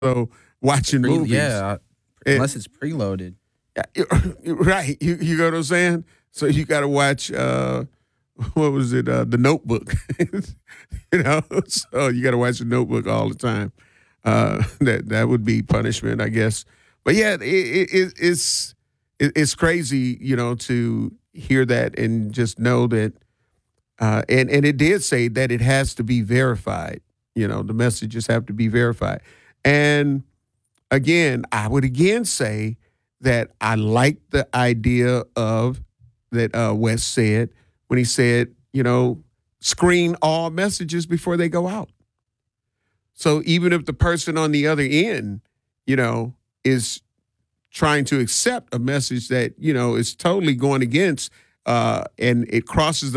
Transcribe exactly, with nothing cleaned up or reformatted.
So watching Pre- movies. yeah, It- unless it's preloaded. right. You, you know what I'm saying? So you got to watch, uh, what was it, uh, The Notebook. you know, so you got to watch The Notebook all the time. Uh, that that would be punishment, I guess. But yeah, it, it, it's it, it's crazy, you know, to hear that and just know that. Uh, and and it did say that it has to be verified. You know, the messages have to be verified. And again, I would again say that I like the idea of that uh, Wes said when he said, you know, screen all messages before they go out. So even if the person on the other end, you know, is trying to accept a message that, you know, is totally going against uh, and it crosses